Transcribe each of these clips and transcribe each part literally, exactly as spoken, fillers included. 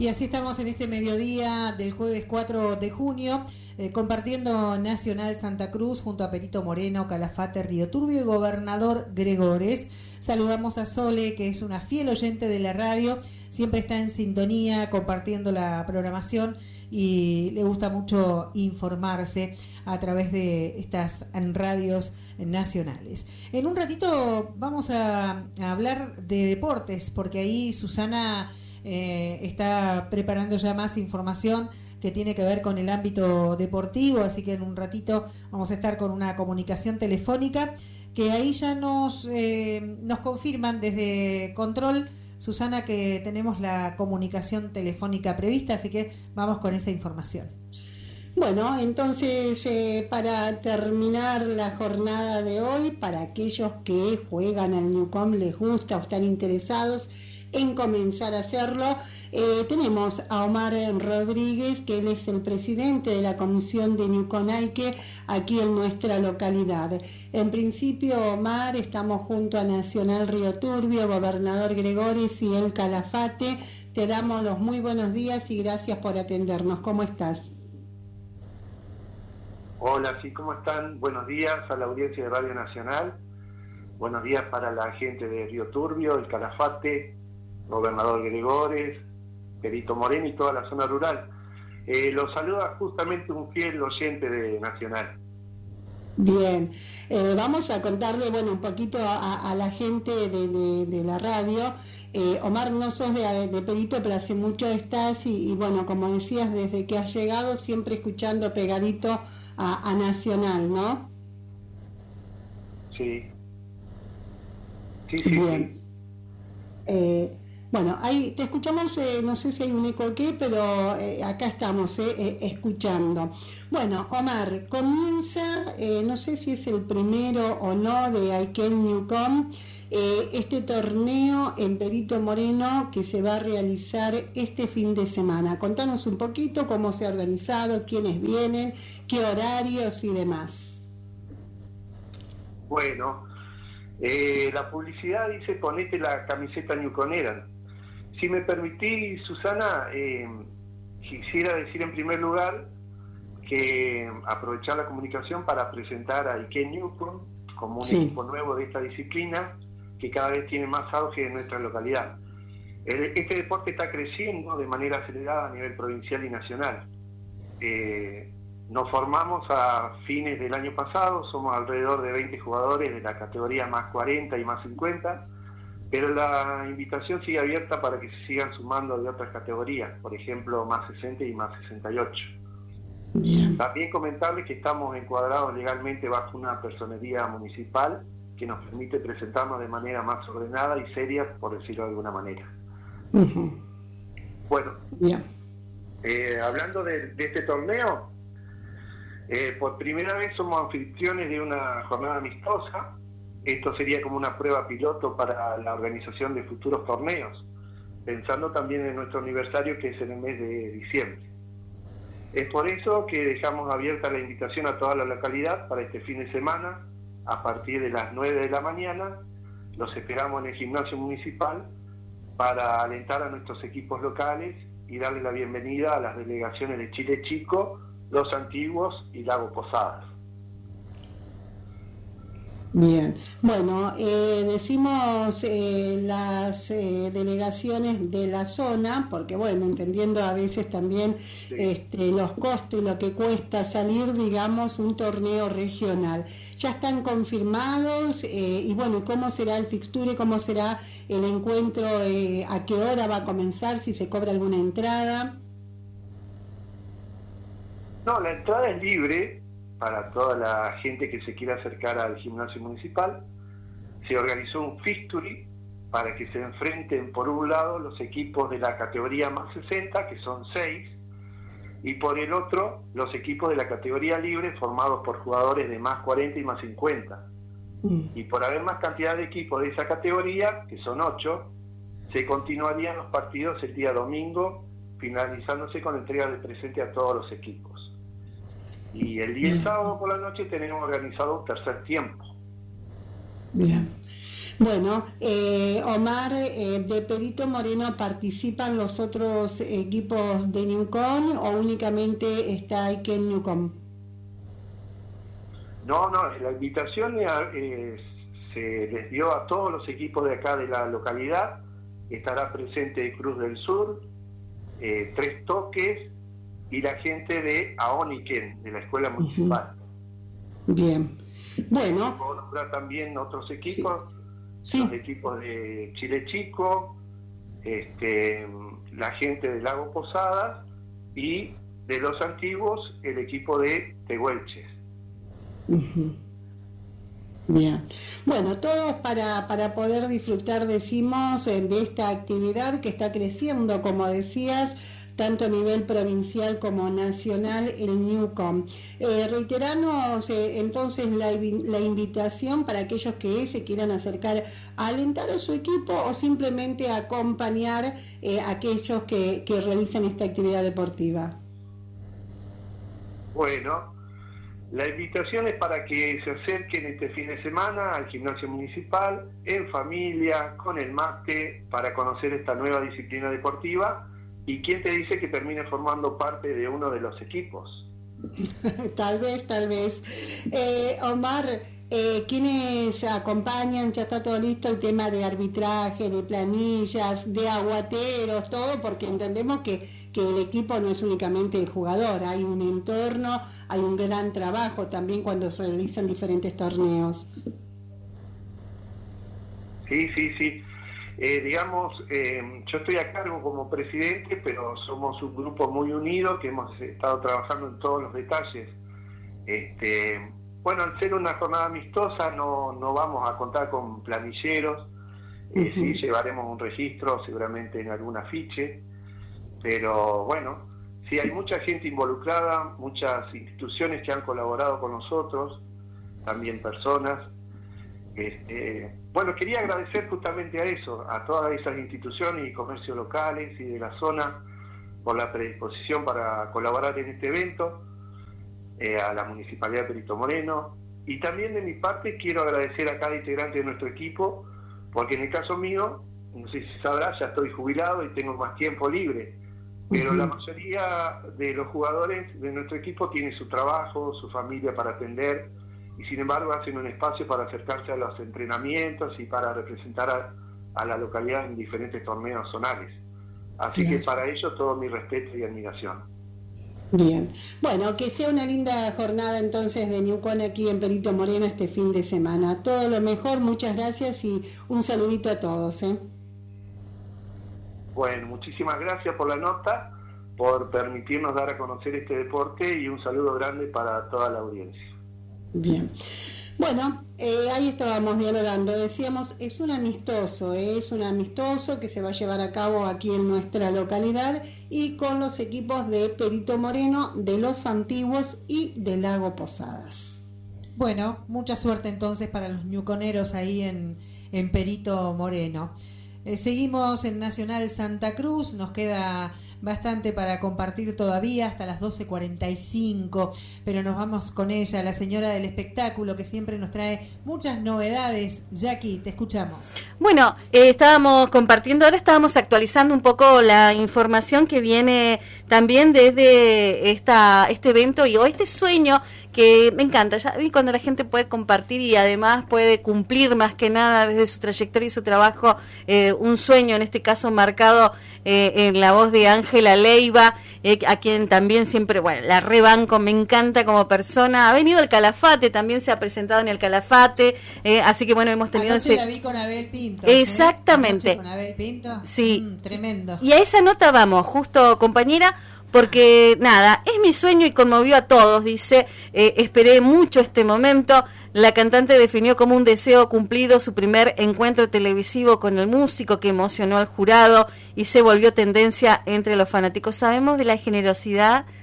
Y así estamos en este mediodía del jueves cuatro de junio, eh, compartiendo Nacional Santa Cruz junto a Perito Moreno, Calafate, Río Turbio y Gobernador Gregores. Saludamos a Sole, que es una fiel oyente de la radio, siempre está en sintonía, compartiendo la programación y le gusta mucho informarse a través de estas radios nacionales. En un ratito vamos a, a hablar de deportes, porque ahí Susana eh, está preparando ya más información que tiene que ver con el ámbito deportivo, así que en un ratito vamos a estar con una comunicación telefónica que ahí ya nos, eh, nos confirman desde Control, Susana, que tenemos la comunicación telefónica prevista, así que vamos con esa información. Bueno, entonces eh, para terminar la jornada de hoy, para aquellos que juegan al Newcom, les gusta o están interesados en comenzar a hacerlo, eh, tenemos a Omar Rodríguez, que él es el presidente de la comisión de Newcom Aike aquí en nuestra localidad. En principio, Omar, estamos junto a Nacional Río Turbio, Gobernador Gregores y el Calafate. Te damos los muy buenos días y gracias por atendernos. ¿Cómo estás? Hola, sí, ¿cómo están? Buenos días a la audiencia de Radio Nacional. Buenos días para la gente de Río Turbio, el Calafate, Gobernador Gregores, Perito Moreno y toda la zona rural. Eh, los saluda justamente un fiel oyente de Nacional. Bien, eh, vamos a contarle, bueno, un poquito a, a la gente de, de, de la radio. Eh, Omar, no sos de, de Perito, pero hace mucho estás y, y bueno, como decías, desde que has llegado siempre escuchando pegadito a, a Nacional, ¿no? Sí. Sí, sí, Bien. sí. Eh, bueno, ahí te escuchamos, eh, no sé si hay un eco o qué, pero eh, acá estamos eh, eh, escuchando. Bueno, Omar, comienza, eh, no sé si es el primero o no de Aiken Newcom, eh, este torneo en Perito Moreno que se va a realizar este fin de semana. Contanos un poquito cómo se ha organizado, quiénes vienen, qué horarios y demás. Bueno, eh, la publicidad dice ponete la camiseta newconera. Si me permitís, Susana, eh, quisiera decir en primer lugar que aprovechar la comunicación para presentar a Aiken Newcom como un sí. equipo nuevo de esta disciplina que cada vez tiene más auge en nuestra localidad. Este deporte está creciendo de manera acelerada a nivel provincial y nacional. Eh, nos formamos a fines del año pasado, somos alrededor de veinte jugadores de la categoría más cuarenta y más cincuenta, pero la invitación sigue abierta para que se sigan sumando de otras categorías, por ejemplo, más sesenta y más sesenta y ocho. Bien. También comentarles que estamos encuadrados legalmente bajo una personería municipal que nos permite presentarnos de manera más ordenada y seria, por decirlo de alguna manera. Uh-huh. Bueno, yeah. eh, hablando de, de este torneo, eh, por primera vez somos anfitriones de una jornada amistosa. Esto sería como una prueba piloto para la organización de futuros torneos, pensando también en nuestro aniversario, que es en el mes de diciembre. Es por eso que dejamos abierta la invitación a toda la localidad para este fin de semana, a partir de las nueve de la mañana. Los esperamos en el gimnasio municipal para alentar a nuestros equipos locales y darle la bienvenida a las delegaciones de Chile Chico, Los Antiguos y Lago Posadas. Bien, bueno, eh, decimos eh, las eh, delegaciones de la zona, porque bueno, entendiendo a veces también sí. este, los costos y lo que cuesta salir, digamos, un torneo regional. Ya están confirmados eh, y bueno, ¿cómo será el fixture? ¿Cómo será el encuentro? Eh, ¿A qué hora va a comenzar? ¿Si se cobra alguna entrada? No, la entrada es libre para toda la gente que se quiera acercar al gimnasio municipal. Se organizó un fixture para que se enfrenten por un lado los equipos de la categoría más sesenta, que son seis, y por el otro los equipos de la categoría libre formados por jugadores de más cuarenta y más cincuenta. Mm. Y por haber más cantidad de equipos de esa categoría, que son ocho, se continuarían los partidos el día domingo, finalizándose con entrega de presente a todos los equipos. Y el día sábado por la noche tenemos organizado un tercer tiempo. Bien. Bueno, eh, Omar, eh, de Perito Moreno, ¿participan los otros equipos de Newcom o únicamente está Aiken Newcom? No, no, la invitación eh, se les dio a todos los equipos de acá de la localidad. Estará presente Cruz del Sur, eh, Tres Toques y la gente de Aoniquén, de la Escuela Municipal. Uh-huh. Bien. Bueno. Puedo nombrar también otros equipos, sí. los Sí. equipos de Chile Chico, este, la gente de Lago Posadas y de los antiguos el equipo de Tehuelches. Uh-huh. Bien. Bueno, todos para, para poder disfrutar, decimos, de esta actividad que está creciendo, como decías, tanto a nivel provincial como nacional, el Newcom. Eh, reiteranos eh, entonces la, la invitación para aquellos que se quieran acercar a alentar a su equipo o simplemente a acompañar eh, a aquellos que, que realizan esta actividad deportiva. Bueno, la invitación es para que se acerquen este fin de semana al gimnasio municipal, en familia, con el mate, para conocer esta nueva disciplina deportiva. ¿Y quién te dice que termine formando parte de uno de los equipos? Tal vez, tal vez. Eh, Omar, eh, ¿quiénes acompañan? Ya está todo listo el tema de arbitraje, de planillas, de aguateros, todo, porque entendemos que, que el equipo no es únicamente el jugador, hay un entorno, hay un gran trabajo también cuando se realizan diferentes torneos. Sí, sí, sí. Eh, digamos, eh, yo estoy a cargo como presidente, pero somos un grupo muy unido que hemos estado trabajando en todos los detalles. Este, bueno, al ser una jornada amistosa no, no vamos a contar con planilleros, eh, uh-huh. Sí llevaremos un registro seguramente en algún afiche, pero bueno, sí hay mucha gente involucrada, muchas instituciones que han colaborado con nosotros, también personas. Este, bueno, quería agradecer justamente a eso, a todas esas instituciones y comercios locales y de la zona por la predisposición para colaborar en este evento, eh, a la Municipalidad de Perito Moreno, y también de mi parte quiero agradecer a cada integrante de nuestro equipo, porque en el caso mío, no sé si sabrás, ya estoy jubilado y tengo más tiempo libre, pero uh-huh. La mayoría de los jugadores de nuestro equipo tienen su trabajo, su familia para atender, y sin embargo hacen un espacio para acercarse a los entrenamientos y para representar a, a la localidad en diferentes torneos zonales. Así claro. Que para ellos todo mi respeto y admiración. Bien, bueno, que sea una linda jornada entonces de Newcom aquí en Perito Moreno este fin de semana. Todo lo mejor, muchas gracias y un saludito a todos. ¿eh? Bueno, muchísimas gracias por la nota, por permitirnos dar a conocer este deporte y un saludo grande para toda la audiencia. Bien, bueno, eh, ahí estábamos dialogando, decíamos, es un amistoso, eh, es un amistoso que se va a llevar a cabo aquí en nuestra localidad y con los equipos de Perito Moreno, de Los Antiguos y de Lago Posadas. Bueno, mucha suerte entonces para los ñuconeros ahí en, en Perito Moreno. Eh, seguimos en Nacional Santa Cruz, nos queda bastante para compartir todavía hasta las doce cuarenta y cinco, pero nos vamos con ella, la señora del espectáculo, que siempre nos trae muchas novedades. Jackie, te escuchamos. Bueno, eh, estábamos compartiendo, ahora estábamos actualizando un poco la información que viene también desde esta este evento y o este sueño que me encanta, ya vi cuando la gente puede compartir y además puede cumplir más que nada desde su trayectoria y su trabajo, eh, un sueño en este caso marcado eh, en la voz de Ángela Leiva, eh, a quien también siempre, bueno, la rebanco, me encanta como persona, ha venido al Calafate, también se ha presentado en el Calafate, eh, así que bueno, hemos tenido Anoche ese... la vi con Abel Pinto. Exactamente. ¿Eh? Con Abel Pinto. Sí. Mm, tremendo. Y a esa nota vamos, justo compañera, porque nada, es mi sueño y conmovió a todos, dice, eh, esperé mucho este momento. La cantante definió como un deseo cumplido su primer encuentro televisivo con el músico que emocionó al jurado y se volvió tendencia entre los fanáticos. Sabemos de la generosidad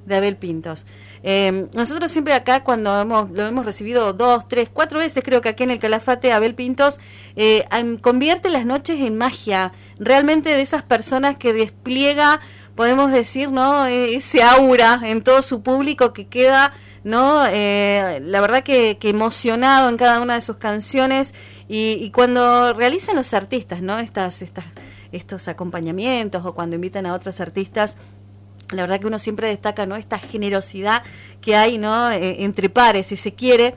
de Abel Pintos. Eh, nosotros siempre acá cuando hemos, lo hemos recibido dos, tres, cuatro veces, creo que aquí en el Calafate, Abel Pintos eh, convierte las noches en magia, realmente de esas personas que despliega, podemos decir, ¿no? Ese aura en todo su público que queda, ¿no? Eh, la verdad que, que emocionado en cada una de sus canciones y, y cuando realizan los artistas, ¿no? Estas, estas, estos acompañamientos o cuando invitan a otros artistas, la verdad que uno siempre destaca, ¿no? Esta generosidad que hay, ¿no? Eh, entre pares, si se quiere.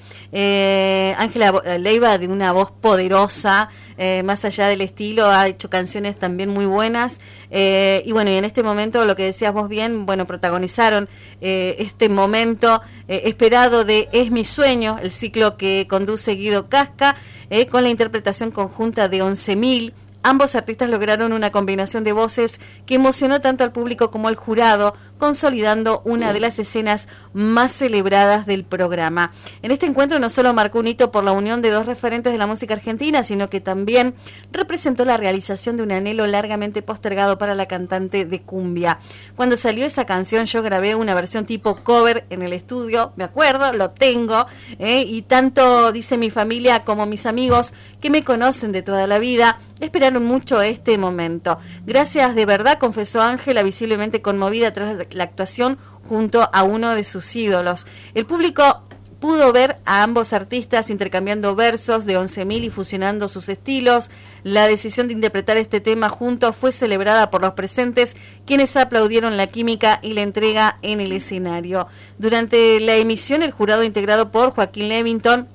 Ángela eh, Leiva, de una voz poderosa, eh, más allá del estilo, ha hecho canciones también muy buenas. Eh, y bueno, y en este momento, lo que decías vos bien, bueno, protagonizaron eh, este momento eh, esperado de Es mi sueño, el ciclo que conduce Guido Casca, eh, con la interpretación conjunta de once mil. Ambos artistas lograron una combinación de voces que emocionó tanto al público como al jurado, consolidando una de las escenas más celebradas del programa. En este encuentro no solo marcó un hito por la unión de dos referentes de la música argentina, sino que también representó la realización de un anhelo largamente postergado para la cantante de cumbia. Cuando salió esa canción yo grabé una versión tipo cover en el estudio, me acuerdo, lo tengo, ¿eh? Y tanto dice mi familia como mis amigos que me conocen de toda la vida, esperaron mucho este momento. Gracias de verdad, confesó Ángela, visiblemente conmovida tras la actuación junto a uno de sus ídolos. El público pudo ver a ambos artistas intercambiando versos de once mil y fusionando sus estilos. La decisión de interpretar este tema juntos fue celebrada por los presentes, quienes aplaudieron la química y la entrega en el escenario. Durante la emisión, el jurado, integrado por Joaquín Levington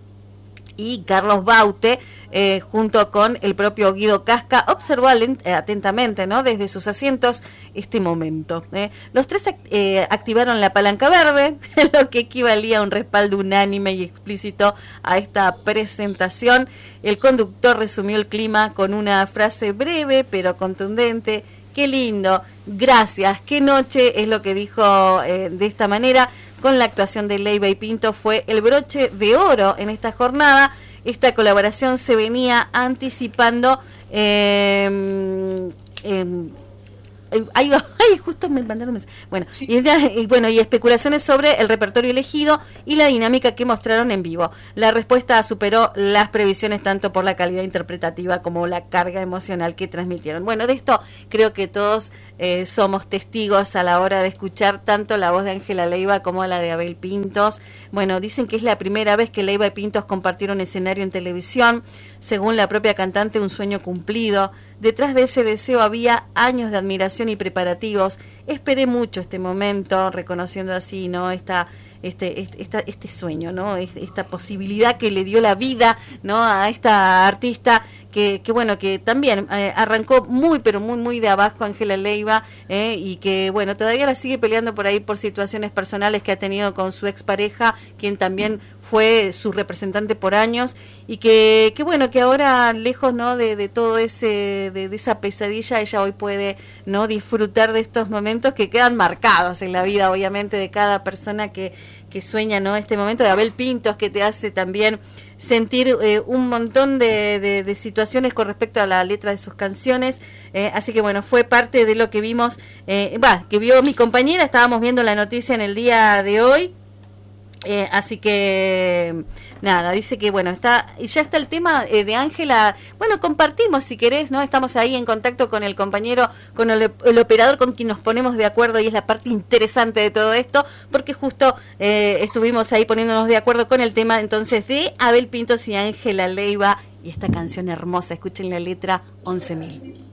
y Carlos Baute, eh, junto con el propio Guido Casca, observó atentamente, ¿no?, desde sus asientos este momento. ¿eh? Los tres act eh, activaron la palanca verde, lo que equivalía a un respaldo unánime y explícito a esta presentación. El conductor resumió el clima con una frase breve pero contundente: qué lindo, gracias, qué noche, es lo que dijo eh, de esta manera. Con la actuación de Leiva y Pinto fue el broche de oro en esta jornada. Esta colaboración se venía anticipando. Eh, eh, Ahí va, ay, justo me mandaron un mensaje. Bueno, sí. y, y bueno, y especulaciones sobre el repertorio elegido y la dinámica que mostraron en vivo. La respuesta superó las previsiones tanto por la calidad interpretativa como la carga emocional que transmitieron. Bueno, de esto creo que todos eh, somos testigos a la hora de escuchar tanto la voz de Ángela Leiva como la de Abel Pintos. Bueno, dicen que es la primera vez que Leiva y Pintos compartieron escenario en televisión. Según la propia cantante, un sueño cumplido. Detrás de ese deseo había años de admiración y preparativos. Esperé mucho este momento, reconociendo así, ¿no?, esta, este, este, este sueño, ¿no?, esta posibilidad que le dio la vida, ¿no?, a esta artista que, que bueno, que también eh, arrancó muy, pero muy, muy de abajo, Ángela Leiva, eh, y que, bueno, todavía la sigue peleando por ahí por situaciones personales que ha tenido con su expareja, quien también fue su representante por años, y que, que bueno, que ahora, lejos, ¿no?, de, de todo ese, de, de esa pesadilla, ella hoy puede, ¿no?, disfrutar de estos momentos que quedan marcados en la vida, obviamente, de cada persona que, que sueña, ¿no?, este momento de Abel Pintos, que te hace también sentir eh, un montón de, de, de situaciones con respecto a la letra de sus canciones, eh, así que bueno, fue parte de lo que vimos, eh, va, que vio mi compañera, estábamos viendo la noticia en el día de hoy, eh, así que nada, dice que bueno, está, ya está el tema eh, de Ángela, bueno, compartimos si querés, ¿no? Estamos ahí en contacto con el compañero, con el, el operador con quien nos ponemos de acuerdo, y es la parte interesante de todo esto, porque justo eh, estuvimos ahí poniéndonos de acuerdo con el tema entonces de Abel Pintos y Ángela Leiva, y esta canción hermosa, escuchen la letra, once mil.